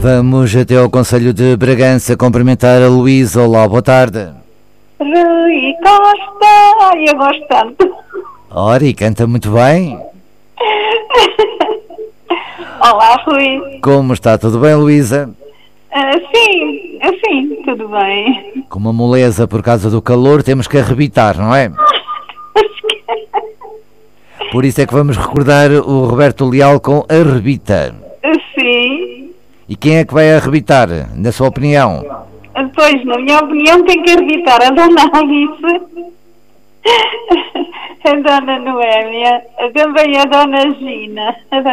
Vamos até ao Concelho de Bragança cumprimentar a Luísa. Olá, boa tarde. Rui Costa, eu gosto tanto. Ora, e canta muito bem. Olá, Rui. Como está? Tudo bem, Luísa? Sim, tudo bem. Com uma moleza por causa do calor, temos que arrebitar, não é? Por isso é que vamos recordar o Roberto Leal com Arrebita. Sim. E quem é que vai arrebitar, na sua opinião? Pois, na minha opinião, tem que evitar a Dona Alice, a Dona Noémia, também a Dona Gina.